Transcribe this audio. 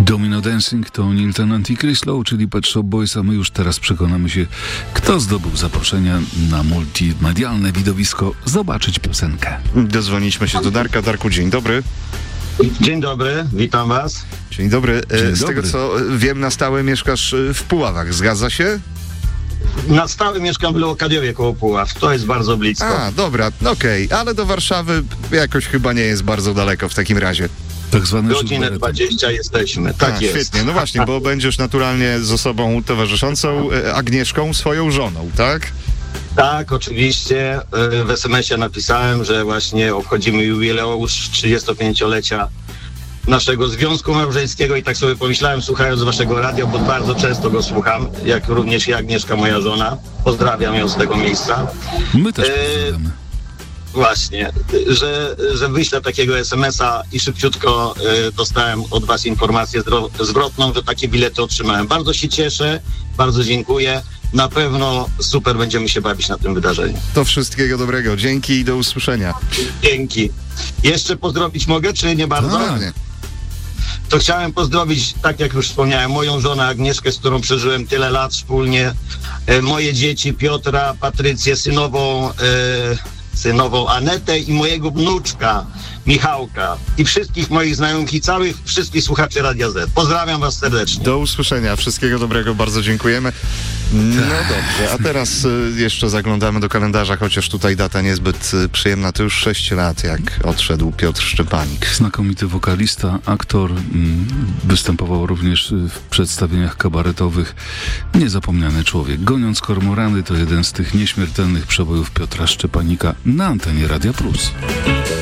Domino Dancing to Neil Tennant i Chris Lowe, czyli Pet Shop Boys, a my już teraz przekonamy się, kto zdobył zaproszenia na multimedialne widowisko zobaczyć piosenkę. Dozwoniliśmy się do Darka. Darku, dzień dobry. Dzień dobry, witam was. Dzień dobry. Dzień Z dobry. tego co wiem, na stałe mieszkasz w Puławach, zgadza się? Na stałe mieszkam w Leokadiowie koło Puław, to jest bardzo blisko. A, dobra, okej, ale do Warszawy jakoś chyba nie jest bardzo daleko w takim razie. Tak zwany Godzinę 20 jesteśmy, tak jest. Świetnie, no właśnie, bo będziesz naturalnie z osobą towarzyszącą, Agnieszką, swoją żoną, tak? Tak, oczywiście. W SMS-ie napisałem, że właśnie obchodzimy jubileusz 35-lecia naszego związku małżeńskiego i tak sobie pomyślałem, słuchając waszego radia, bo bardzo często go słucham, jak również i Agnieszka, moja żona. Pozdrawiam ją z tego miejsca. My też pozdrawiamy. Właśnie, że wyślę takiego SMS-a i szybciutko dostałem od was informację zwrotną, że takie bilety otrzymałem. Bardzo się cieszę, bardzo dziękuję. Na pewno super będziemy się bawić na tym wydarzeniu. To wszystkiego dobrego. Dzięki i do usłyszenia. Dzięki. Jeszcze pozdrowić mogę, czy nie bardzo? Pewnie. To chciałem pozdrowić, tak jak już wspomniałem, moją żonę Agnieszkę, z którą przeżyłem tyle lat wspólnie, moje dzieci Piotra, Patrycję, synową Anetę i mojego wnuczka Michałka i wszystkich moich znajomych i wszystkich słuchaczy Radia Z. Pozdrawiam was serdecznie. Do usłyszenia. Wszystkiego dobrego. Bardzo dziękujemy. No dobrze, a teraz jeszcze zaglądamy do kalendarza, chociaż tutaj data niezbyt przyjemna. To już 6 lat, jak odszedł Piotr Szczepanik. Znakomity wokalista, aktor, występował również w przedstawieniach kabaretowych. Niezapomniany człowiek. Goniąc kormorany to jeden z tych nieśmiertelnych przebojów Piotra Szczepanika na antenie Radia Plus.